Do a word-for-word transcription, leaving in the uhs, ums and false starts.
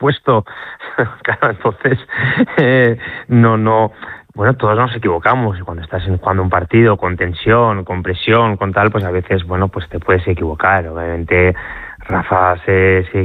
puesto. Claro, entonces, eh, no, no... Bueno, todos nos equivocamos. Cuando estás en, jugando un partido con tensión, con presión, con tal, pues a veces, bueno, pues te puedes equivocar. Obviamente, Rafa se, se